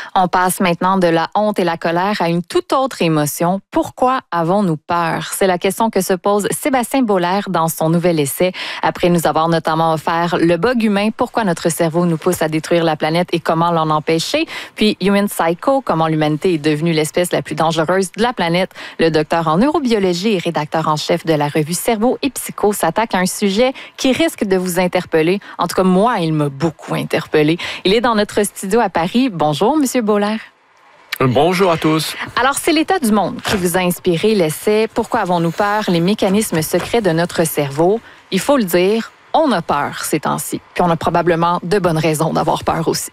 On passe maintenant de la honte et la colère à une toute autre émotion. Pourquoi avons-nous peur? C'est la question que se pose Sébastien Boulère dans son nouvel essai. Après nous avoir notamment offert Le bug humain, pourquoi notre cerveau nous pousse à détruire la planète et comment l'en empêcher. Puis Human Psycho, comment l'humanité est devenue l'espèce la plus dangereuse de la planète. Le docteur en neurobiologie et rédacteur en chef de la revue Cerveau et Psycho s'attaque à un sujet qui risque de vous interpeller. En tout cas, moi, il m'a beaucoup interpellé. Il est dans notre studio à Paris. Bonjour, Monsieur Boulère. Bonjour à tous. Alors, c'est l'état du monde qui vous a inspiré l'essai « Pourquoi avons-nous peur? Les mécanismes secrets de notre cerveau ». Il faut le dire, on a peur ces temps-ci. Puis on a probablement de bonnes raisons d'avoir peur aussi.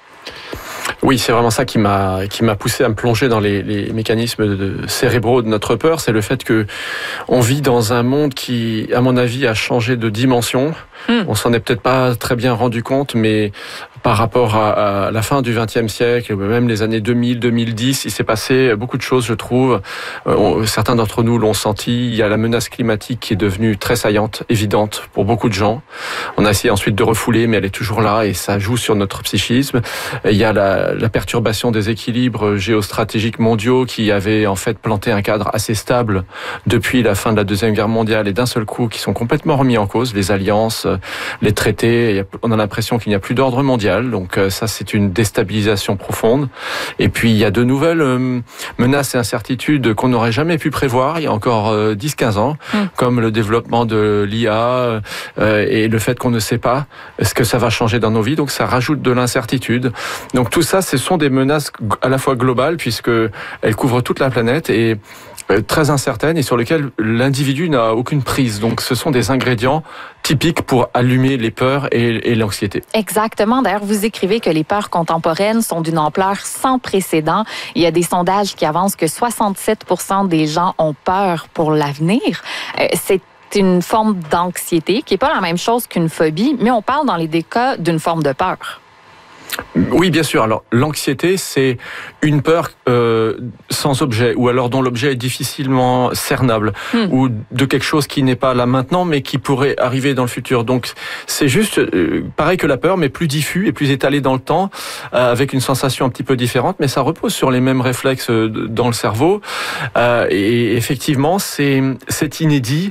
Oui, c'est vraiment ça qui m'a poussé à me plonger dans les mécanismes cérébraux de notre peur. C'est le fait que on vit dans un monde qui, à mon avis, a changé de dimension. On s'en est peut-être pas très bien rendu compte, mais par rapport à la fin du XXe siècle, même les années 2000, 2010, il s'est passé beaucoup de choses, je trouve. Certains d'entre nous l'ont senti. Il y a la menace climatique qui est devenue très saillante, évidente pour beaucoup de gens. On a essayé ensuite de refouler, mais elle est toujours là et ça joue sur notre psychisme. Il y a la perturbation des équilibres géostratégiques mondiaux qui avaient en fait planté un cadre assez stable depuis la fin de la Deuxième Guerre mondiale et d'un seul coup qui sont complètement remis en cause. Les alliances, les traités, on a l'impression qu'il n'y a plus d'ordre mondial. Donc ça, c'est une déstabilisation profonde. Et puis, il y a de nouvelles menaces et incertitudes qu'on n'aurait jamais pu prévoir il y a encore 10-15 ans, comme le développement de l'IA et le fait qu'on ne sait pas ce que ça va changer dans nos vies. Donc ça rajoute de l'incertitude. Donc tout ça, ce sont des menaces à la fois globales, puisqu'elles couvrent toute la planète et très incertaines et sur lesquelles l'individu n'a aucune prise. Donc ce sont des ingrédients typiques pour allumer les peurs et l'anxiété. Exactement. D'ailleurs, vous écrivez que les peurs contemporaines sont d'une ampleur sans précédent. Il y a des sondages qui avancent que 67% des gens ont peur pour l'avenir. C'est une forme d'anxiété qui n'est pas la même chose qu'une phobie, mais on parle dans les deux cas d'une forme de peur. Oui, bien sûr. Alors, l'anxiété, c'est une peur sans objet, ou alors dont l'objet est difficilement cernable, ou de quelque chose qui n'est pas là maintenant, mais qui pourrait arriver dans le futur. Donc, c'est juste pareil que la peur, mais plus diffus et plus étalé dans le temps, avec une sensation un petit peu différente, mais ça repose sur les mêmes réflexes dans le cerveau. Et effectivement, c'est inédit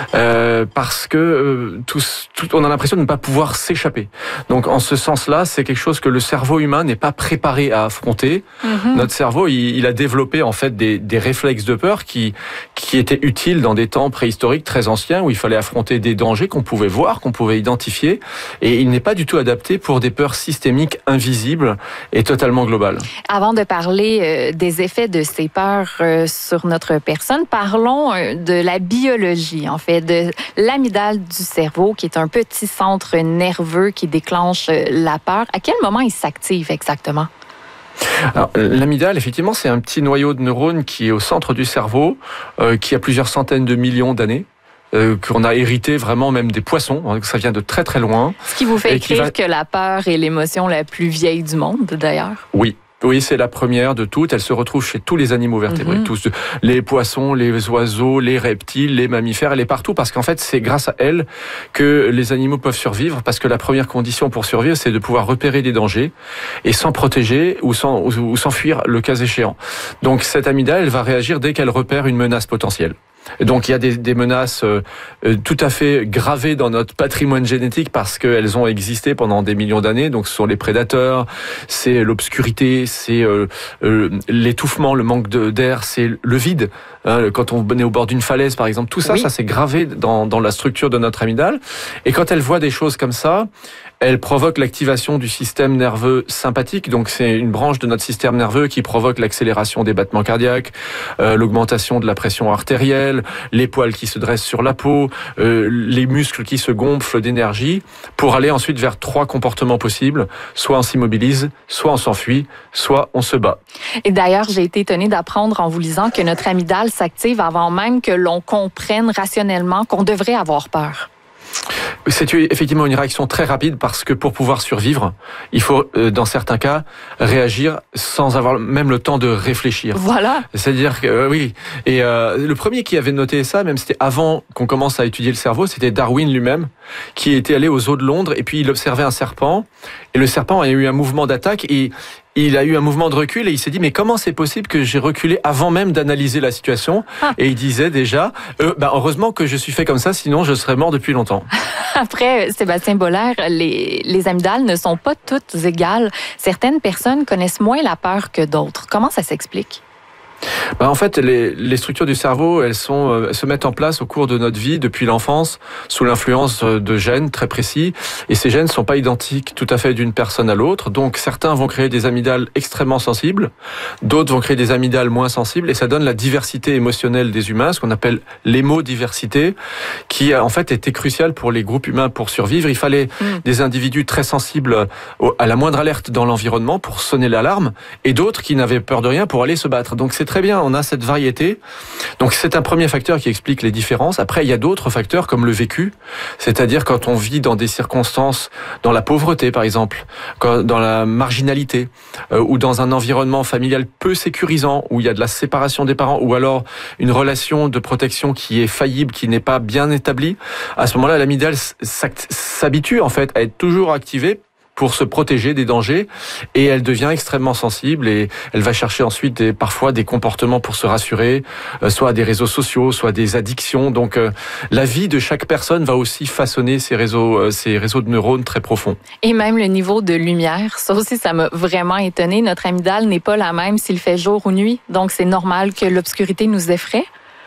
parce que on a l'impression de ne pas pouvoir s'échapper. Donc, en ce sens-là, c'est quelque chose que le cerveau humain n'est pas préparé à affronter. Notre cerveau, il a développé en fait des réflexes de peur qui étaient utiles dans des temps préhistoriques très anciens où il fallait affronter des dangers qu'on pouvait voir, qu'on pouvait identifier. Et il n'est pas du tout adapté pour des peurs systémiques invisibles et totalement globales. Avant de parler des effets de ces peurs sur notre personne, parlons de la biologie, en fait, de l'amygdale du cerveau, qui est un petit centre nerveux qui déclenche la peur. À quel moment il s'active exactement? Alors, l'amygdale, effectivement, c'est un petit noyau de neurones qui est au centre du cerveau, qui a plusieurs centaines de millions d'années. Qu'on a hérité vraiment même des poissons, ça vient de très très loin. Ce qui vous fait écrire que la peur est l'émotion la plus vieille du monde, d'ailleurs. Oui, c'est la première de toutes. Elle se retrouve chez tous les animaux vertébrés, tous les poissons, les oiseaux, les reptiles, les mammifères. Elle est partout parce qu'en fait, c'est grâce à elle que les animaux peuvent survivre. Parce que la première condition pour survivre, c'est de pouvoir repérer des dangers et s'en protéger ou s'enfuir le cas échéant. Donc cette amygdale, elle va réagir dès qu'elle repère une menace potentielle. Donc il y a des menaces tout à fait gravées dans notre patrimoine génétique parce qu'elles ont existé pendant des millions d'années. Donc ce sont les prédateurs, c'est l'obscurité, c'est l'étouffement, le manque d'air, c'est le vide. Quand on est au bord d'une falaise par exemple, tout ça, ça s'est gravé dans la structure de notre amygdale. Et quand elle voit des choses comme ça, elle provoque l'activation du système nerveux sympathique. Donc c'est une branche de notre système nerveux qui provoque l'accélération des battements cardiaques, l'augmentation de la pression artérielle, les poils qui se dressent sur la peau, les muscles qui se gonflent d'énergie, pour aller ensuite vers 3 comportements possibles. Soit on s'immobilise, soit on s'enfuit, soit on se bat. Et d'ailleurs, j'ai été étonnée d'apprendre en vous lisant que notre amygdale s'active avant même que l'on comprenne rationnellement qu'on devrait avoir peur. C'est effectivement une réaction très rapide parce que pour pouvoir survivre, il faut, dans certains cas, réagir sans avoir même le temps de réfléchir. Voilà. C'est-à-dire que, oui. Et le premier qui avait noté ça, même c'était avant qu'on commence à étudier le cerveau, c'était Darwin lui-même, qui était allé aux eaux de Londres et puis il observait un serpent. Et le serpent a eu un mouvement d'attaque et il a eu un mouvement de recul et il s'est dit mais comment c'est possible que j'ai reculé avant même d'analyser la situation. Et il disait déjà heureusement que je suis fait comme ça, sinon je serais mort depuis longtemps. Après, Sébastien Bollaert, les amygdales ne sont pas toutes égales. Certaines personnes connaissent moins la peur que d'autres. Comment ça s'explique? En fait, les structures du cerveau, elles se mettent en place au cours de notre vie, depuis l'enfance, sous l'influence de gènes très précis. Et ces gènes ne sont pas identiques tout à fait d'une personne à l'autre. Donc, certains vont créer des amygdales extrêmement sensibles, d'autres vont créer des amygdales moins sensibles. Et ça donne la diversité émotionnelle des humains, ce qu'on appelle l'émodiversité, qui en fait était cruciale pour les groupes humains pour survivre. Il fallait des individus très sensibles à la moindre alerte dans l'environnement pour sonner l'alarme, et d'autres qui n'avaient peur de rien pour aller se battre. Donc, c'est très bien, on a cette variété. Donc c'est un premier facteur qui explique les différences. Après, il y a d'autres facteurs comme le vécu, c'est-à-dire quand on vit dans des circonstances, dans la pauvreté par exemple, dans la marginalité, ou dans un environnement familial peu sécurisant, où il y a de la séparation des parents, ou alors une relation de protection qui est faillible, qui n'est pas bien établie. À ce moment-là, l'amygdale s'habitue en fait à être toujours activée pour se protéger des dangers, et elle devient extrêmement sensible et elle va chercher ensuite parfois des comportements pour se rassurer, soit des réseaux sociaux, soit des addictions. Donc la vie de chaque personne va aussi façonner ces réseaux de neurones très profonds. Et même le niveau de lumière, ça aussi ça m'a vraiment étonné. Notre amygdale n'est pas la même s'il fait jour ou nuit, donc c'est normal que l'obscurité nous effraie.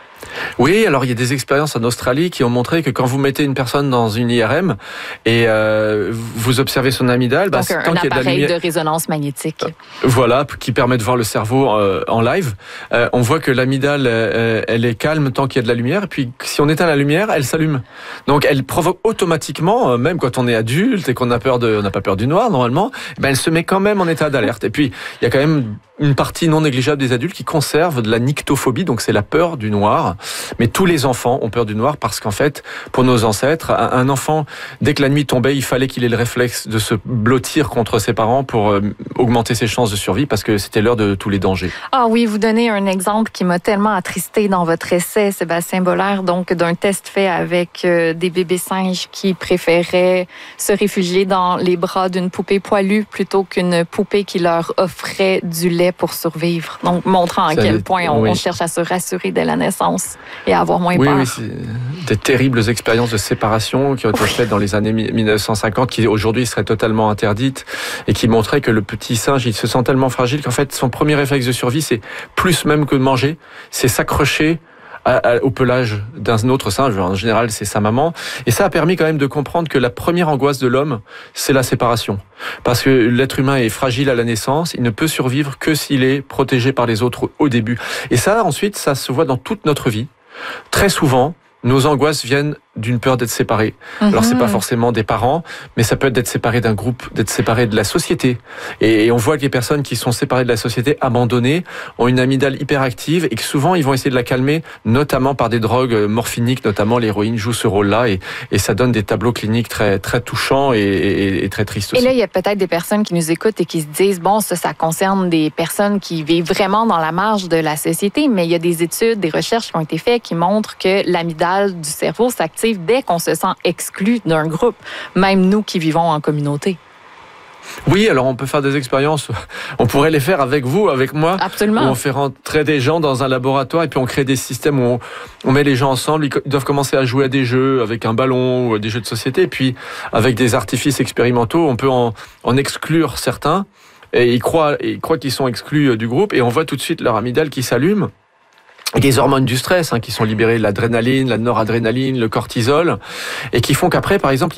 Oui, alors il y a des expériences en Australie qui ont montré que quand vous mettez une personne dans une IRM et vous observez son amygdale, donc un appareil de résonance magnétique. Voilà, qui permet de voir le cerveau en live. On voit que l'amygdale, elle est calme tant qu'il y a de la lumière. Et puis si on éteint la lumière, elle s'allume. Donc elle provoque automatiquement, même quand on est adulte et qu'on n'a pas peur du noir normalement, elle se met quand même en état d'alerte. Et puis il y a quand même une partie non négligeable des adultes qui conservent de la nyctophobie, donc c'est la peur du noir. Mais tous les enfants ont peur du noir parce qu'en fait, pour nos ancêtres, un enfant, dès que la nuit tombait, il fallait qu'il ait le réflexe de se blottir contre ses parents pour augmenter ses chances de survie parce que c'était l'heure de tous les dangers. Ah oui, vous donnez un exemple qui m'a tellement attristé dans votre essai, Sébastien Bollaert, donc d'un test fait avec des bébés singes qui préféraient se réfugier dans les bras d'une poupée poilue plutôt qu'une poupée qui leur offrait du lait pour survivre. Donc, montrant à quel point on cherche à se rassurer dès la naissance et à avoir moins peur. Oui, c'est des terribles expériences de séparation qui ont été faites dans les années 1950, qui aujourd'hui seraient totalement interdites et qui montraient que le petit singe, il se sent tellement fragile qu'en fait, son premier réflexe de survie, c'est plus même que de manger, c'est s'accrocher au pelage d'un autre singe. En général, c'est sa maman. Et ça a permis quand même de comprendre que la première angoisse de l'homme, c'est la séparation. Parce que l'être humain est fragile à la naissance, il ne peut survivre que s'il est protégé par les autres au début. Et ça, ensuite, ça se voit dans toute notre vie. Très souvent, nos angoisses viennent d'une peur d'être séparés. Alors c'est pas forcément des parents, mais ça peut être d'être séparé d'un groupe, d'être séparé de la société. Et on voit que les personnes qui sont séparées de la société, abandonnées, ont une amygdale hyperactive et que souvent ils vont essayer de la calmer, notamment par des drogues morphiniques, notamment l'héroïne joue ce rôle-là et ça donne des tableaux cliniques très très touchants et très tristes aussi. Et là, il y a peut-être des personnes qui nous écoutent et qui se disent bon, ça concerne des personnes qui vivent vraiment dans la marge de la société, mais il y a des études, des recherches qui ont été faites qui montrent que l'amygdale du cerveau s'active dès qu'on se sent exclu d'un groupe, même nous qui vivons en communauté. Oui, alors on peut faire des expériences, on pourrait les faire avec vous, avec moi. Absolument. Où on fait rentrer des gens dans un laboratoire et puis on crée des systèmes où on met les gens ensemble, ils doivent commencer à jouer à des jeux avec un ballon ou des jeux de société, et puis avec des artifices expérimentaux, on peut en exclure certains, et ils croient qu'ils sont exclus du groupe, et on voit tout de suite leur amygdale qui s'allume. Et des hormones du stress qui sont libérées, l'adrénaline, la noradrénaline, le cortisol, et qui font qu'après, par exemple, ils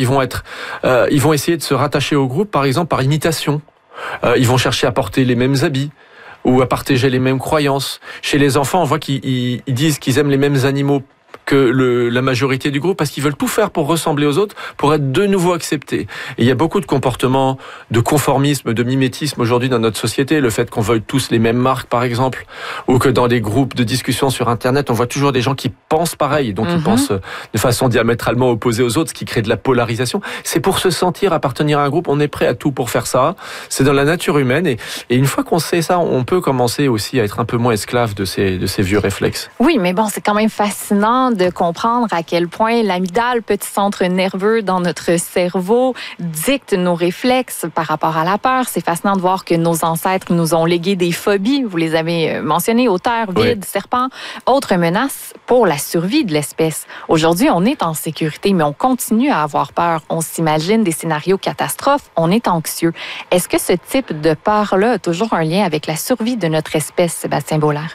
vont essayer de se rattacher au groupe, par exemple, par imitation. Ils vont chercher à porter les mêmes habits ou à partager les mêmes croyances. Chez les enfants, on voit qu'ils disent qu'ils aiment les mêmes animaux que la majorité du groupe, parce qu'ils veulent tout faire pour ressembler aux autres, pour être de nouveau acceptés. Et il y a beaucoup de comportements de conformisme, de mimétisme aujourd'hui dans notre société. Le fait qu'on veuille tous les mêmes marques, par exemple, ou que dans des groupes de discussion sur Internet, on voit toujours des gens qui pensent pareil, donc ils pensent de façon diamétralement opposée aux autres, ce qui crée de la polarisation. C'est pour se sentir appartenir à un groupe, on est prêt à tout pour faire ça. C'est dans la nature humaine, et une fois qu'on sait ça, on peut commencer aussi à être un peu moins esclave de ces vieux réflexes. Oui, mais bon, c'est quand même fascinant de comprendre à quel point l'amygdale, petit centre nerveux dans notre cerveau, dicte nos réflexes par rapport à la peur. C'est fascinant de voir que nos ancêtres nous ont légué des phobies. Vous les avez mentionnées, hauteurs, vides, serpents, autres menaces pour la survie de l'espèce. Aujourd'hui, on est en sécurité, mais on continue à avoir peur. On s'imagine des scénarios catastrophes. On est anxieux. Est-ce que ce type de peur-là a toujours un lien avec la survie de notre espèce, Sébastien Boulard?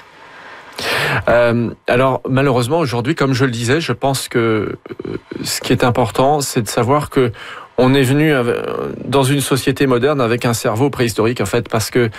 Alors, malheureusement, aujourd'hui, comme je le disais, je pense que ce qui est important, c'est de savoir que on est venu dans une société moderne avec un cerveau préhistorique, en fait, parce que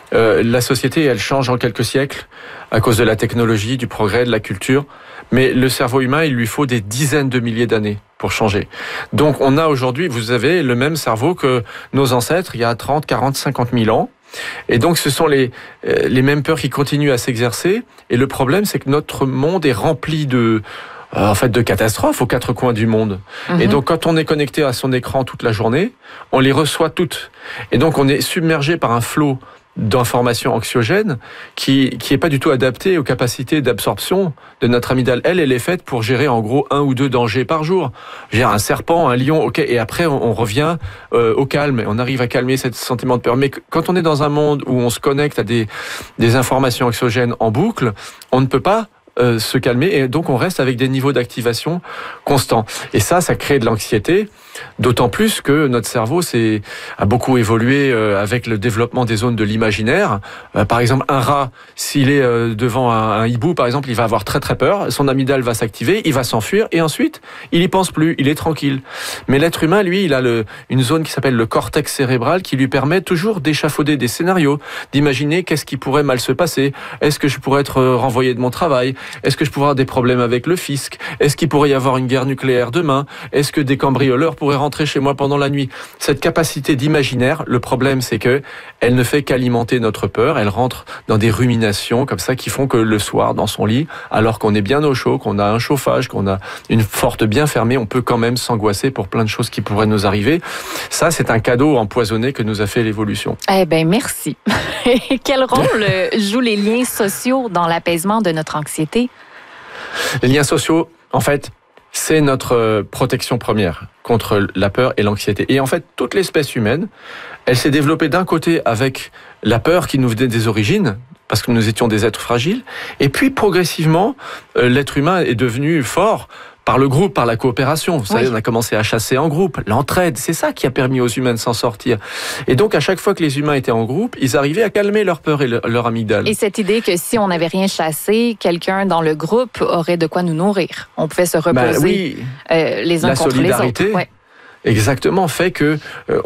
la société, elle change en quelques siècles à cause de la technologie, du progrès, de la culture. Mais le cerveau humain, il lui faut des dizaines de milliers d'années pour changer. Donc, on a aujourd'hui, vous avez le même cerveau que nos ancêtres il y a 30, 40, 50 000 ans. Et donc, ce sont les mêmes peurs qui continuent à s'exercer. Et le problème, c'est que notre monde est rempli de catastrophes aux quatre coins du monde. Et donc, quand on est connecté à son écran toute la journée, on les reçoit toutes. Et donc, on est submergé par un flot d'informations anxiogènes qui est pas du tout adapté aux capacités d'absorption de notre amygdale. Elle est faite pour gérer en gros 1 ou 2 dangers par jour. Gère un serpent, un lion, ok, et après on revient au calme et on arrive à calmer ce sentiment de peur. Mais quand on est dans un monde où on se connecte à des informations anxiogènes en boucle, on ne peut pas se calmer, et donc on reste avec des niveaux d'activation constants. Et ça crée de l'anxiété, d'autant plus que notre cerveau a beaucoup évolué avec le développement des zones de l'imaginaire. Par exemple, un rat, s'il est devant un hibou, par exemple, il va avoir très très peur, son amygdale va s'activer, il va s'enfuir, et ensuite, il y pense plus, il est tranquille. Mais l'être humain, lui, il a une zone qui s'appelle le cortex cérébral qui lui permet toujours d'échafauder des scénarios, d'imaginer qu'est-ce qui pourrait mal se passer, est-ce que je pourrais être renvoyé de mon travail, est-ce que je pourrais avoir des problèmes avec le fisc, est-ce qu'il pourrait y avoir une guerre nucléaire demain, est-ce que des cambrioleurs pourraient rentrer chez moi pendant la nuit. Cette capacité d'imaginaire, le problème c'est que elle ne fait qu'alimenter notre peur, elle rentre dans des ruminations comme ça qui font que le soir dans son lit, alors qu'on est bien au chaud, qu'on a un chauffage, qu'on a une porte bien fermée, on peut quand même s'angoisser pour plein de choses qui pourraient nous arriver. Ça, c'est un cadeau empoisonné que nous a fait l'évolution. Eh bien, merci. Quel rôle jouent les liens sociaux dans l'apaisement de notre anxiété? Les liens sociaux, en fait, c'est notre protection première contre la peur et l'anxiété. Et en fait, toute l'espèce humaine, elle s'est développée d'un côté avec la peur qui nous venait des origines, parce que nous étions des êtres fragiles, et puis progressivement, l'être humain est devenu fort par le groupe, par la coopération. Vous savez, on a commencé à chasser en groupe, l'entraide, c'est ça qui a permis aux humains de s'en sortir. Et donc, à chaque fois que les humains étaient en groupe, ils arrivaient à calmer leur peur et leur amygdale. Et cette idée que si on n'avait rien chassé, quelqu'un dans le groupe aurait de quoi nous nourrir. On pouvait se reposer les uns contre les autres. Ouais. Exactement, fait que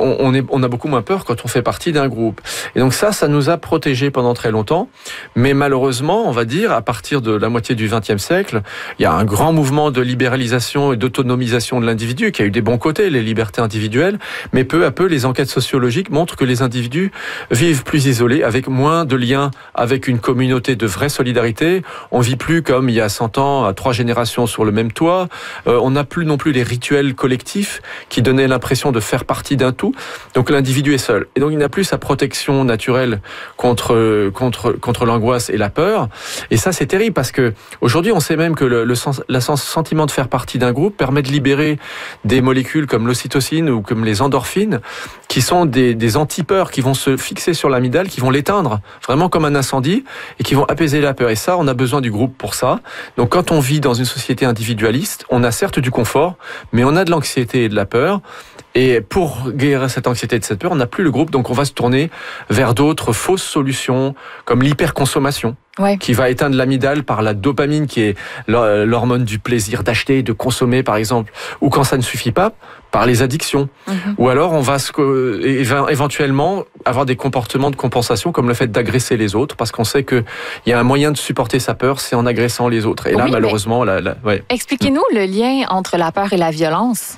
on a beaucoup moins peur quand on fait partie d'un groupe. Et donc ça nous a protégés pendant très longtemps. Mais malheureusement, on va dire, à partir de la moitié du XXe siècle, il y a un grand mouvement de libéralisation et d'autonomisation de l'individu qui a eu des bons côtés, les libertés individuelles. Mais peu à peu, les enquêtes sociologiques montrent que les individus vivent plus isolés, avec moins de liens avec une communauté de vraie solidarité. On vit plus comme il y a 100 ans, à 3 générations sur le même toit. On n'a plus non plus les rituels collectifs qui donner l'impression de faire partie d'un tout. Donc l'individu est seul. Et donc il n'a plus sa protection naturelle contre l'angoisse et la peur. Et ça, c'est terrible parce que aujourd'hui, on sait même que le sentiment de faire partie d'un groupe permet de libérer des molécules comme l'ocytocine ou comme les endorphines, qui sont des antipeurs qui vont se fixer sur l'amygdale, qui vont l'éteindre, vraiment comme un incendie, et qui vont apaiser la peur. Et ça, on a besoin du groupe pour ça. Donc quand on vit dans une société individualiste, on a certes du confort, mais on a de l'anxiété et de la peur. Et pour guérir cette anxiété et cette peur, on n'a plus le groupe, donc on va se tourner vers d'autres fausses solutions, comme l'hyperconsommation, qui va éteindre l'amygdale par la dopamine, qui est l'hormone du plaisir d'acheter, de consommer, par exemple, ou quand ça ne suffit pas, par les addictions. Ou alors on va éventuellement avoir des comportements de compensation, comme le fait d'agresser les autres, parce qu'on sait qu'il y a un moyen de supporter sa peur, c'est en agressant les autres. Et là, malheureusement... Expliquez-nous le lien entre la peur et la violence.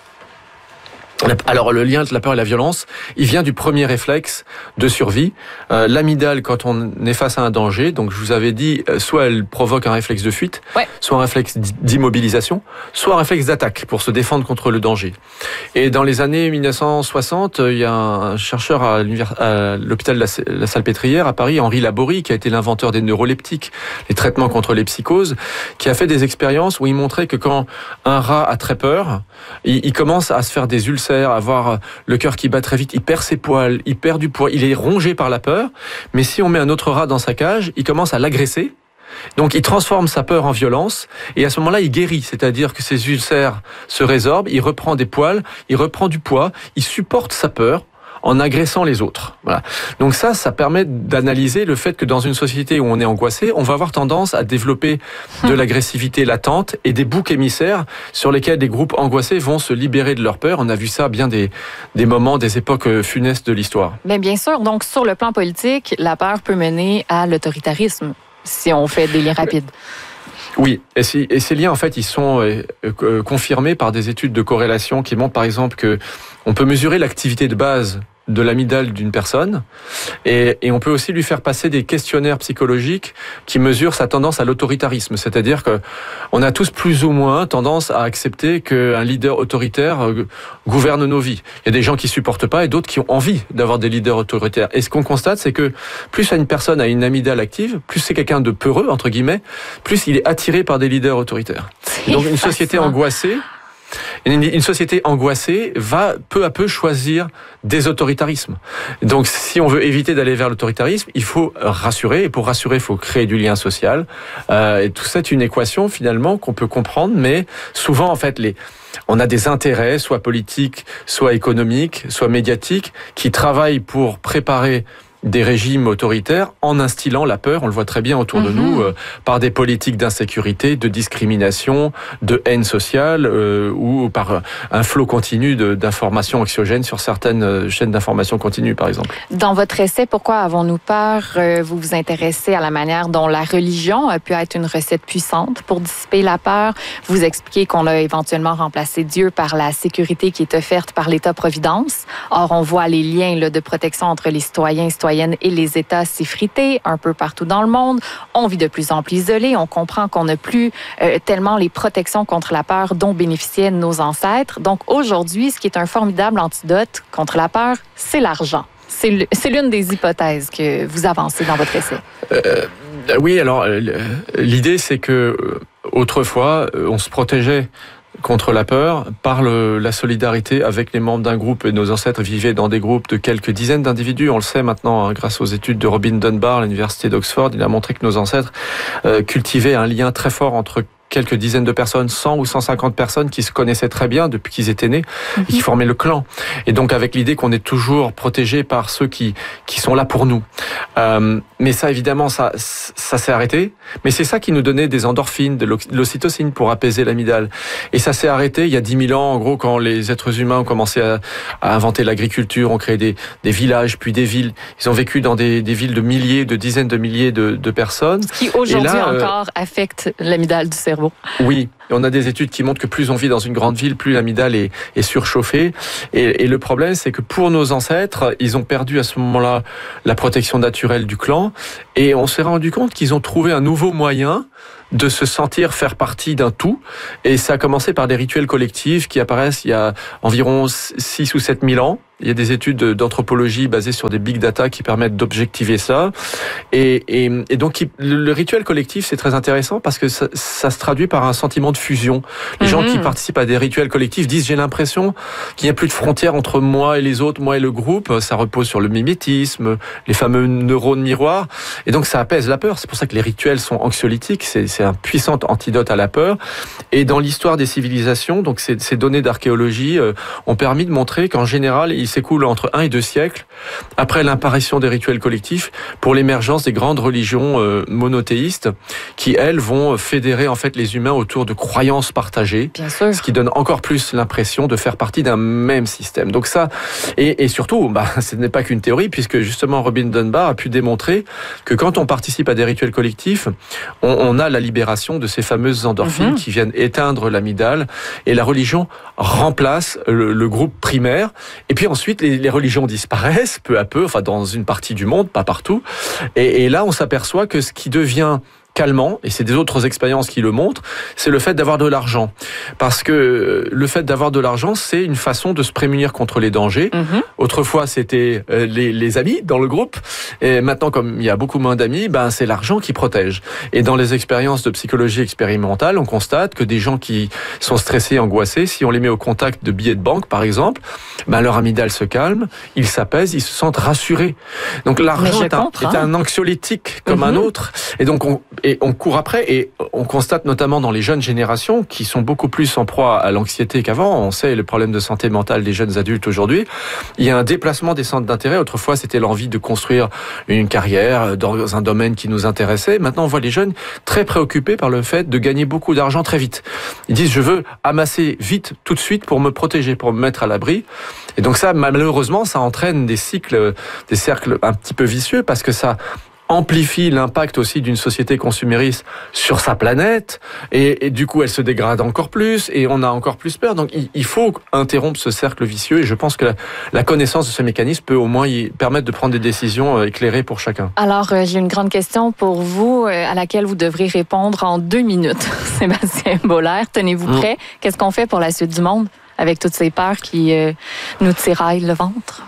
Alors le lien entre la peur et la violence, il vient du premier réflexe de survie. L'amygdale, quand on est face à un danger, donc je vous avais dit, soit elle provoque un réflexe de fuite, soit un réflexe d'immobilisation, soit un réflexe d'attaque pour se défendre contre le danger. Et dans les années 1960, il y a un chercheur à l'hôpital de la Salpêtrière à Paris, Henri Laborie, qui a été l'inventeur des neuroleptiques, les traitements contre les psychoses, qui a fait des expériences où il montrait que quand un rat a très peur, il commence à se faire des ulcères, à avoir le cœur qui bat très vite, il perd ses poils, il perd du poids, il est rongé par la peur. Mais si on met un autre rat dans sa cage, il commence à l'agresser. Donc il transforme sa peur en violence et à ce moment-là il guérit, c'est-à-dire que ses ulcères se résorbent, il reprend des poils, il reprend du poids, il supporte sa peur en agressant les autres. Voilà. Donc ça permet d'analyser le fait que dans une société où on est angoissé, on va avoir tendance à développer de l'agressivité latente et des boucs émissaires sur lesquels des groupes angoissés vont se libérer de leur peur. On a vu ça bien des moments, des époques funestes de l'histoire. Mais bien sûr, donc sur le plan politique, la peur peut mener à l'autoritarisme, si on fait des liens rapides. Oui, et ces liens, en fait, ils sont confirmés par des études de corrélation qui montrent, par exemple, que on peut mesurer l'activité de base de l'amygdale d'une personne et on peut aussi lui faire passer des questionnaires psychologiques qui mesurent sa tendance à l'autoritarisme. C'est-à-dire que on a tous plus ou moins tendance à accepter qu'un leader autoritaire gouverne nos vies. Il y a des gens qui supportent pas et d'autres qui ont envie d'avoir des leaders autoritaires. Et ce qu'on constate, c'est que plus une personne a une amygdale active, plus c'est quelqu'un de peureux, entre guillemets, plus il est attiré par des leaders autoritaires. Et donc une société angoissée, une société angoissée va peu à peu choisir des autoritarismes. Donc si on veut éviter d'aller vers l'autoritarisme, il faut rassurer. Et pour rassurer, il faut créer du lien social. Et tout ça, c'est une équation finalement qu'on peut comprendre. Mais souvent, en fait, on a des intérêts, soit politiques, soit économiques, soit médiatiques, qui travaillent pour préparer des régimes autoritaires en instillant la peur, on le voit très bien autour de nous, par des politiques d'insécurité, de discrimination, de haine sociale, ou par un flot continu d'informations anxiogènes sur certaines chaînes d'informations continues, par exemple. Dans votre essai, Pourquoi avons-nous peur, vous vous intéressez à la manière dont la religion a pu être une recette puissante pour dissiper la peur. Vous expliquez qu'on a éventuellement remplacé Dieu par la sécurité qui est offerte par l'État-providence. Or, on voit les liens de protection entre les citoyens et les États s'effriter un peu partout dans le monde. On vit de plus en plus isolé. On comprend qu'on n'a plus tellement les protections contre la peur dont bénéficiaient nos ancêtres. Donc aujourd'hui, ce qui est un formidable antidote contre la peur, c'est l'argent. C'est l'une des hypothèses que vous avancez dans votre essai. Oui, alors l'idée, c'est que autrefois, on se protégeait contre la peur par la solidarité avec les membres d'un groupe. Et nos ancêtres vivaient dans des groupes de quelques dizaines d'individus. On le sait maintenant, grâce aux études de Robin Dunbar à l'université d'Oxford. Il a montré que nos ancêtres cultivaient un lien très fort entre quelques dizaines de personnes, 100 ou 150 personnes qui se connaissaient très bien depuis qu'ils étaient nés et qui formaient le clan. Et donc avec l'idée qu'on est toujours protégé par ceux qui sont là pour nous. Mais ça, évidemment, ça s'est arrêté. Mais c'est ça qui nous donnait des endorphines, de l'ocytocine pour apaiser l'amygdale. Et ça s'est arrêté il y a 10 000 ans, en gros, quand les êtres humains ont commencé à inventer l'agriculture, ont créé des villages, puis des villes. Ils ont vécu dans des villes de milliers, de dizaines de milliers de personnes. Ce qui aujourd'hui encore affecte l'amygdale du cerveau. Oui, on a des études qui montrent que plus on vit dans une grande ville, plus l'amygdale est surchauffée. Et le problème, c'est que pour nos ancêtres, ils ont perdu à ce moment-là la protection naturelle du clan. Et on s'est rendu compte qu'ils ont trouvé un nouveau moyen de se sentir faire partie d'un tout. Et ça a commencé par des rituels collectifs qui apparaissent il y a environ 6 ou 7 000 ans. Il y a des études d'anthropologie basées sur des big data qui permettent d'objectiver ça. Et donc, le rituel collectif, c'est très intéressant parce que ça se traduit par un sentiment de fusion. Les gens qui participent à des rituels collectifs disent, j'ai l'impression qu'il n'y a plus de frontières entre moi et les autres, moi et le groupe. Ça repose sur le mimétisme, les fameux neurones miroirs. Et donc, ça apaise la peur. C'est pour ça que les rituels sont anxiolytiques. C'est un puissant antidote à la peur. Et dans l'histoire des civilisations, donc ces données d'archéologie ont permis de montrer qu'en général, il s'écoule entre 1 et 2 siècles après l'apparition des rituels collectifs pour l'émergence des grandes religions monothéistes qui, elles, vont fédérer en fait les humains autour de croyances partagées, ce qui donne encore plus l'impression de faire partie d'un même système. Donc ça, et surtout, ce n'est pas qu'une théorie, puisque justement Robin Dunbar a pu démontrer que quand on participe à des rituels collectifs, on a la libération de ces fameuses endorphines qui viennent éteindre l'amygdale, et la religion remplace le groupe primaire. Et puis ensuite, les religions disparaissent peu à peu, enfin dans une partie du monde, pas partout. Et là, on s'aperçoit que ce qui devient calmant, et c'est des autres expériences qui le montrent, c'est le fait d'avoir de l'argent. Parce que le fait d'avoir de l'argent, c'est une façon de se prémunir contre les dangers. Autrefois, c'était les amis dans le groupe. Et maintenant, comme il y a beaucoup moins d'amis, c'est l'argent qui protège. Et dans les expériences de psychologie expérimentale, on constate que des gens qui sont stressés, angoissés, si on les met au contact de billets de banque, par exemple, leur amygdale se calme, ils s'apaisent, ils se sentent rassurés. Donc l'argent est un anxiolytique comme un autre. Et donc on court après, et on constate notamment dans les jeunes générations qui sont beaucoup plus en proie à l'anxiété qu'avant. On sait le problème de santé mentale des jeunes adultes aujourd'hui. Il y a un déplacement des centres d'intérêt. Autrefois, c'était l'envie de construire une carrière dans un domaine qui nous intéressait. Maintenant, on voit les jeunes très préoccupés par le fait de gagner beaucoup d'argent très vite. Ils disent, je veux amasser vite, tout de suite, pour me protéger, pour me mettre à l'abri. Et donc ça, malheureusement, ça entraîne des cercles un petit peu vicieux, parce que ça amplifie l'impact aussi d'une société consumériste sur sa planète, et du coup elle se dégrade encore plus, et on a encore plus peur. Donc il faut interrompre ce cercle vicieux, et je pense que la connaissance de ce mécanisme peut au moins y permettre de prendre des décisions éclairées pour chacun. Alors j'ai une grande question pour vous, à laquelle vous devrez répondre en 2 minutes. Sébastien Boulère, tenez-vous prêt? Qu'est-ce qu'on fait pour la suite du monde avec toutes ces peurs qui nous tiraillent le ventre?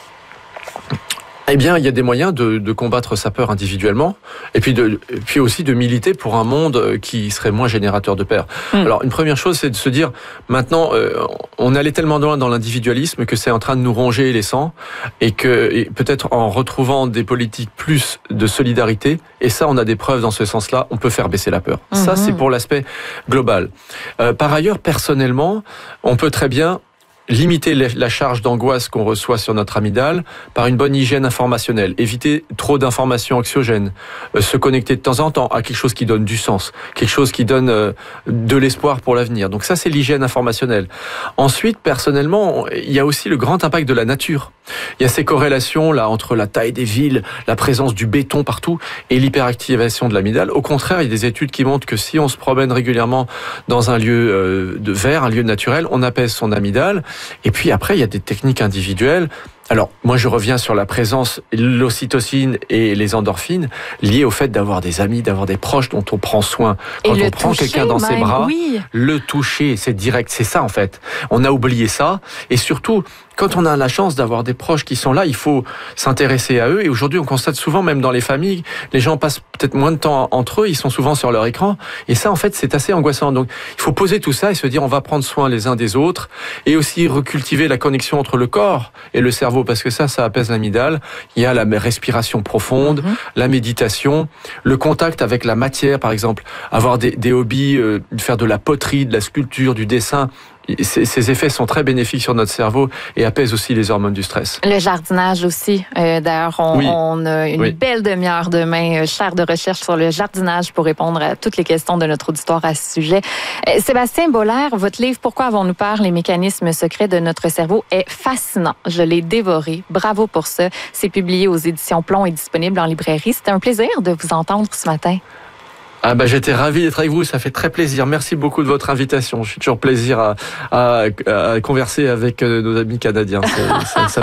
Eh bien, il y a des moyens de combattre sa peur individuellement, et puis aussi de militer pour un monde qui serait moins générateur de peur. Alors, une première chose, c'est de se dire, maintenant, on allait tellement loin dans l'individualisme que c'est en train de nous ronger les sangs, et peut-être en retrouvant des politiques plus de solidarité, et ça, on a des preuves dans ce sens-là, on peut faire baisser la peur. Ça, c'est pour l'aspect global. Par ailleurs, personnellement, on peut très bien limiter la charge d'angoisse qu'on reçoit sur notre amygdale par une bonne hygiène informationnelle. Éviter trop d'informations anxiogènes. Se connecter de temps en temps à quelque chose qui donne du sens. Quelque chose qui donne de l'espoir pour l'avenir. Donc ça, c'est l'hygiène informationnelle. Ensuite, personnellement, il y a aussi le grand impact de la nature. Il y a ces corrélations là entre la taille des villes, la présence du béton partout et l'hyperactivation de l'amygdale. Au contraire, il y a des études qui montrent que si on se promène régulièrement dans un lieu de vert, un lieu naturel, on apaise son amygdale. Et puis après, il y a des techniques individuelles. Alors, moi, je reviens sur la présence, l'ocytocine et les endorphines liées au fait d'avoir des amis, d'avoir des proches dont on prend soin. Quand on prend quelqu'un dans ses bras, le toucher, c'est direct, c'est ça en fait. On a oublié ça, et surtout, quand on a la chance d'avoir des proches qui sont là, il faut s'intéresser à eux. Et aujourd'hui, on constate souvent, même dans les familles, les gens passent peut-être moins de temps entre eux, ils sont souvent sur leur écran. Et ça, en fait, c'est assez angoissant. Donc, il faut poser tout ça et se dire, on va prendre soin les uns des autres, et aussi recultiver la connexion entre le corps et le cerveau, parce que ça apaise l'amygdale. Il y a la respiration profonde, la méditation, le contact avec la matière, par exemple, avoir des hobbies, faire de la poterie, de la sculpture, du dessin. Ces effets sont très bénéfiques sur notre cerveau et apaisent aussi les hormones du stress. Le jardinage aussi. D'ailleurs, on a une belle demi-heure demain, chaire de recherche sur le jardinage pour répondre à toutes les questions de notre auditoire à ce sujet. Sébastien Boulère, votre livre « Pourquoi avons-nous peur? Les mécanismes secrets de notre cerveau » est fascinant. Je l'ai dévoré. Bravo pour ça. C'est publié aux éditions Plomb et disponible en librairie. C'était un plaisir de vous entendre ce matin. J'étais ravi d'être avec vous, ça fait très plaisir. Merci beaucoup de votre invitation. Je suis toujours plaisir à converser avec nos amis canadiens. Ça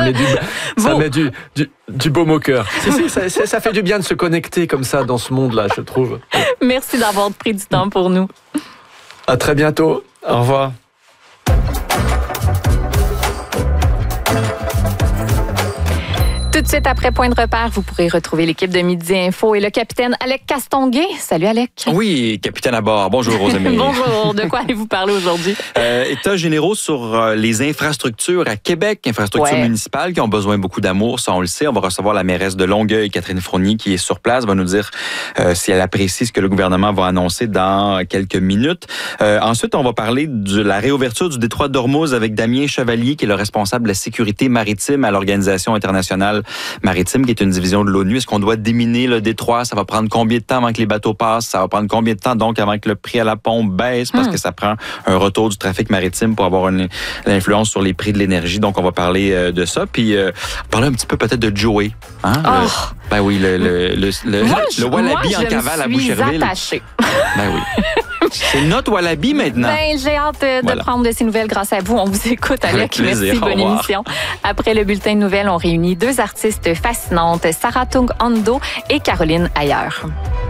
met du baume au cœur. Ça fait du bien de se connecter comme ça dans ce monde-là, je trouve. Merci d'avoir pris du temps pour nous. À très bientôt. Au revoir. Tout de suite après Point de repère, vous pourrez retrouver l'équipe de Midi Info et le capitaine Alec Castonguay. Salut Alec. Oui, capitaine à bord. Bonjour Rosemary. Bonjour. De quoi allez-vous parler aujourd'hui? États généraux sur les infrastructures à Québec, infrastructures municipales qui ont besoin beaucoup d'amour, ça on le sait. On va recevoir la mairesse de Longueuil, Catherine Fournier, qui est sur place, va nous dire si elle apprécie ce que le gouvernement va annoncer dans quelques minutes. Ensuite, on va parler de la réouverture du détroit d'Ormuz avec Damien Chevalier, qui est le responsable de la sécurité maritime à l'Organisation internationale maritime, qui est une division de l'ONU. Est-ce qu'on doit déminer le détroit? Ça va prendre combien de temps avant que les bateaux passent? Ça va prendre combien de temps donc avant que le prix à la pompe baisse? Parce que ça prend un retour du trafic maritime pour avoir une influence sur les prix de l'énergie. Donc, on va parler de ça. Puis, parler un petit peu peut-être de Joey. Hein? Ben oui, le wallaby en cavale à Boucherville. Attachée. Ben oui. C'est notre wallaby maintenant. Ben, j'ai hâte de prendre de ces nouvelles grâce à vous. On vous écoute, Alec. Merci, bonne émission. Après le bulletin de nouvelles, on réunit deux artistes fascinantes, Sarah Tung Hondo et Caroline Ayer.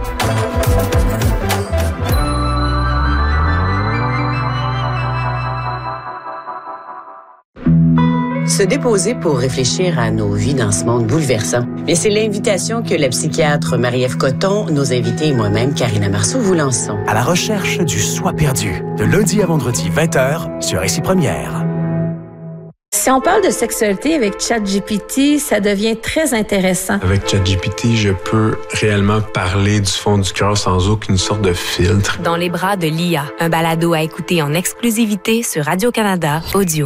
Se déposer pour réfléchir à nos vies dans ce monde bouleversant. Mais c'est l'invitation que la psychiatre Marie-Ève Coton, nos invités et moi-même, Karina Marceau, vous lançons. À la recherche du soi perdu, de lundi à vendredi 20h sur Récit Première. Si on parle de sexualité avec ChatGPT, ça devient très intéressant. Avec ChatGPT, je peux réellement parler du fond du cœur sans aucune sorte de filtre. Dans les bras de l'IA, un balado à écouter en exclusivité sur Radio-Canada Audio.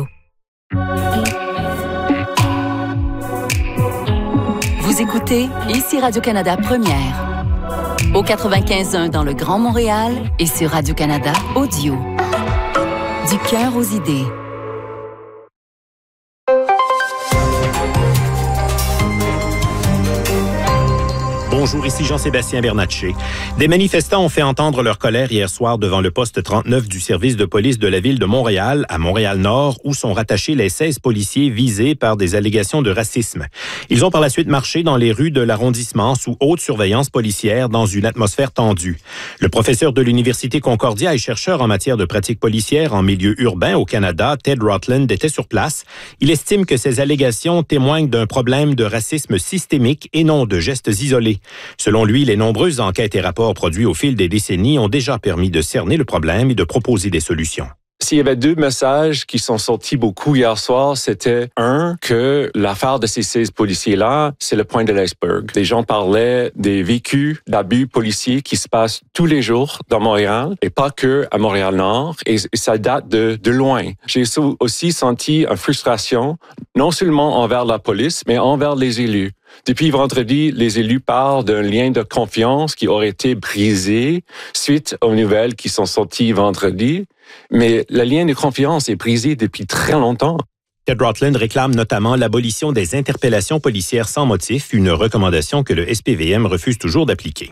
Vous écoutez ici Radio-Canada Première. Au 95.1 dans le Grand Montréal et sur Radio-Canada Audio. Du cœur aux idées. Bonjour, ici Jean-Sébastien Bernatchez. Des manifestants ont fait entendre leur colère hier soir devant le poste 39 du service de police de la ville de Montréal, à Montréal-Nord, où sont rattachés les 16 policiers visés par des allégations de racisme. Ils ont par la suite marché dans les rues de l'arrondissement sous haute surveillance policière dans une atmosphère tendue. Le professeur de l'Université Concordia et chercheur en matière de pratiques policières en milieu urbain au Canada, Ted Rotland, était sur place. Il estime que ces allégations témoignent d'un problème de racisme systémique et non de gestes isolés. Selon lui, les nombreuses enquêtes et rapports produits au fil des décennies ont déjà permis de cerner le problème et de proposer des solutions. S'il y avait deux messages qui sont sortis beaucoup hier soir, c'était que l'affaire de ces 16 policiers-là, c'est le point de l'iceberg. Les gens parlaient des vécus d'abus policiers qui se passent tous les jours dans Montréal et pas que à Montréal-Nord. Et ça date de loin. J'ai aussi senti une frustration, non seulement envers la police, mais envers les élus. Depuis vendredi, les élus parlent d'un lien de confiance qui aurait été brisé suite aux nouvelles qui sont sorties vendredi. Mais le lien de confiance est brisé depuis très longtemps. Ted Rotland réclame notamment l'abolition des interpellations policières sans motif, une recommandation que le SPVM refuse toujours d'appliquer.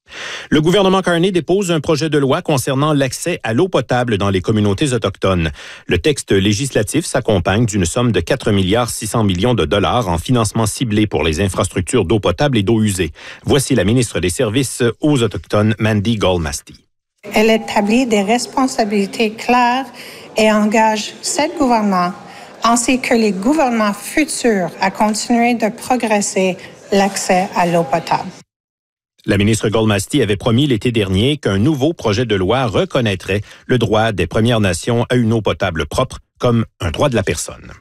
Le gouvernement Carney dépose un projet de loi concernant l'accès à l'eau potable dans les communautés autochtones. Le texte législatif s'accompagne d'une somme de 4,6 milliards de dollars en financement ciblé pour les infrastructures d'eau potable et d'eau usée. Voici la ministre des Services aux Autochtones, Mandy Goldmasty. Elle établit des responsabilités claires et engage ce gouvernement ainsi que les gouvernements futurs à continuer de progresser l'accès à l'eau potable. La ministre Goldmasty avait promis l'été dernier qu'un nouveau projet de loi reconnaîtrait le droit des Premières Nations à une eau potable propre comme un droit de la personne.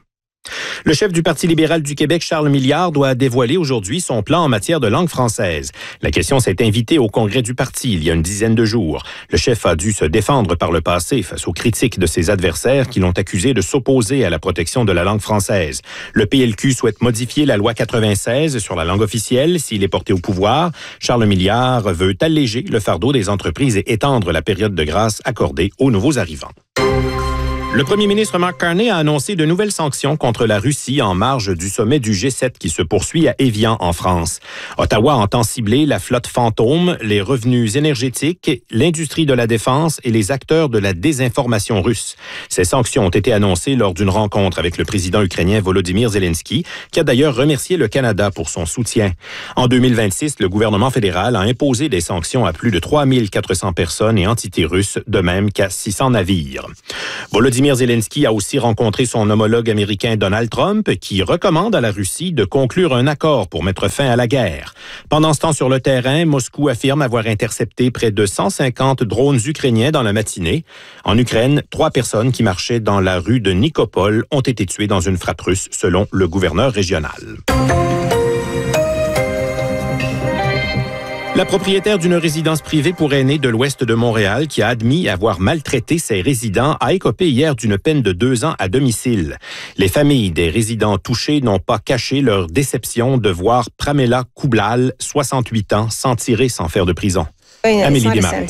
Le chef du Parti libéral du Québec, Charles Milliard, doit dévoiler aujourd'hui son plan en matière de langue française. La question s'est invitée au congrès du parti il y a une dizaine de jours. Le chef a dû se défendre par le passé face aux critiques de ses adversaires qui l'ont accusé de s'opposer à la protection de la langue française. Le PLQ souhaite modifier la loi 96 sur la langue officielle s'il est porté au pouvoir. Charles Milliard veut alléger le fardeau des entreprises et étendre la période de grâce accordée aux nouveaux arrivants. Le premier ministre Mark Carney a annoncé de nouvelles sanctions contre la Russie en marge du sommet du G7 qui se poursuit à Évian, en France. Ottawa entend cibler la flotte fantôme, les revenus énergétiques, l'industrie de la défense et les acteurs de la désinformation russe. Ces sanctions ont été annoncées lors d'une rencontre avec le président ukrainien Volodymyr Zelensky, qui a d'ailleurs remercié le Canada pour son soutien. En 2026, le gouvernement fédéral a imposé des sanctions à plus de 3 400 personnes et entités russes, de même qu'à 600 navires. Volodymyr Volodymyr Zelensky a aussi rencontré son homologue américain Donald Trump, qui recommande à la Russie de conclure un accord pour mettre fin à la guerre. Pendant ce temps, sur le terrain, Moscou affirme avoir intercepté près de 150 drones ukrainiens dans la matinée. En Ukraine, 3 personnes qui marchaient dans la rue de Nikopol ont été tuées dans une frappe russe, selon le gouverneur régional. La propriétaire d'une résidence privée pour aînés de l'ouest de Montréal, qui a admis avoir maltraité ses résidents, a écopé hier d'une peine de 2 ans à domicile. Les familles des résidents touchés n'ont pas caché leur déception de voir Pramila Kublal, 68 ans, s'en tirer sans faire de prison. Amélie Desmarais.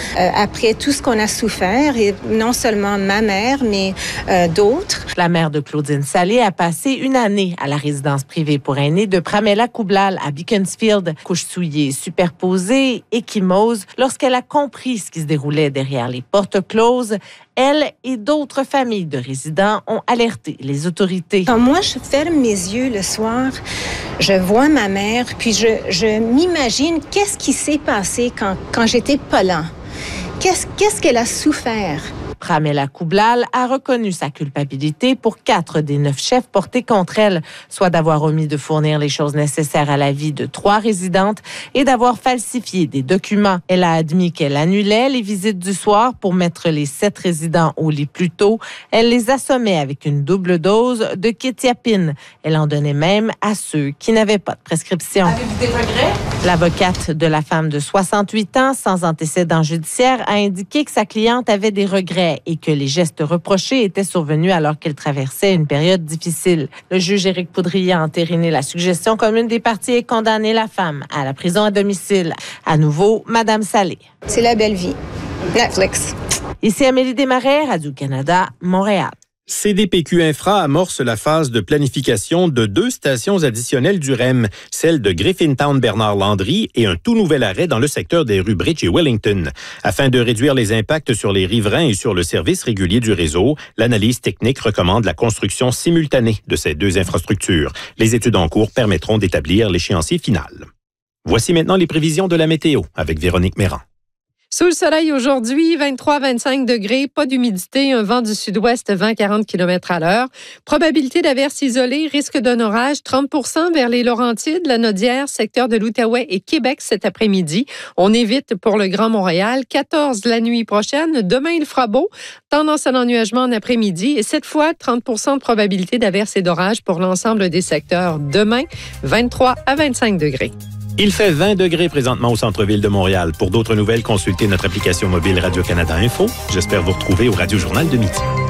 Après tout ce qu'on a souffert, et non seulement ma mère, mais d'autres. La mère de Claudine Salé a passé une année à la résidence privée pour aînés de Pramila Kublal à Beaconsfield. Couches souillées, superposées, échymose. Lorsqu'elle a compris ce qui se déroulait derrière les portes closes, elle et d'autres familles de résidents ont alerté les autorités. Quand moi, je ferme mes yeux le soir, je vois ma mère, puis je m'imagine qu'est-ce qui s'est passé quand j'étais pas là. Qu'est-ce qu'elle a souffert? Pramila Kublal a reconnu sa culpabilité pour 4 des 9 chefs portés contre elle, soit d'avoir omis de fournir les choses nécessaires à la vie de 3 résidentes et d'avoir falsifié des documents. Elle a admis qu'elle annulait les visites du soir pour mettre les 7 résidents au lit plus tôt. Elle les assommait avec une double dose de kétiapine. Elle en donnait même à ceux qui n'avaient pas de prescription. Avez-vous des regrets? L'avocate de la femme de 68 ans, sans antécédent judiciaire, a indiqué que sa cliente avait des regrets et que les gestes reprochés étaient survenus alors qu'elle traversait une période difficile. Le juge Éric Poudrier a entériné la suggestion comme une des parties et condamné la femme à la prison à domicile. À nouveau, Madame Salé. C'est la belle vie. Netflix. Ici Amélie Desmarais, Radio-Canada, Montréal. CDPQ Infra amorce la phase de planification de 2 stations additionnelles du REM, celle de Griffintown-Bernard-Landry et un tout nouvel arrêt dans le secteur des rues Bridge et Wellington. Afin de réduire les impacts sur les riverains et sur le service régulier du réseau, l'analyse technique recommande la construction simultanée de ces 2 infrastructures. Les études en cours permettront d'établir l'échéancier final. Voici maintenant les prévisions de la météo avec Véronique Méran. Sous le soleil aujourd'hui, 23-25 degrés, pas d'humidité, un vent du sud-ouest 20-40 km à l'heure. Probabilité d'averses isolées, risque d'un orage 30 % vers les Laurentides, la Nodière, secteur de l'Outaouais et Québec cet après-midi. On évite pour le Grand Montréal, 14 la nuit prochaine. Demain, il fera beau. Tendance à l'ennuagement en après-midi et cette fois, 30 % de probabilité d'averses et d'orages pour l'ensemble des secteurs. Demain, 23 à 25 degrés. Il fait 20 degrés présentement au centre-ville de Montréal. Pour d'autres nouvelles, consultez notre application mobile Radio-Canada Info. J'espère vous retrouver au Radio Journal de midi.